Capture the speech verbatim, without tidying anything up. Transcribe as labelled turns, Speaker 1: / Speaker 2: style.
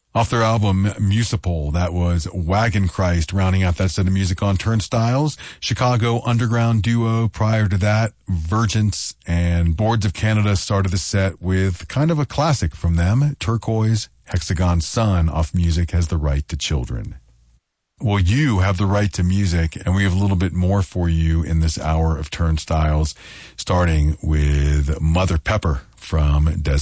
Speaker 1: Off their album Musipol, that was Wagon Christ, rounding out that set of music on Turnstiles. Chicago underground duo prior to that, Virgence and Boards of Canada started the set with kind of a classic from them, Turquoise, Hexagon Sun off Music Has the Right to Children. Well, you have the right to music, and we have a little bit more for you in this hour of Turnstiles, starting with Mother Pepper from Des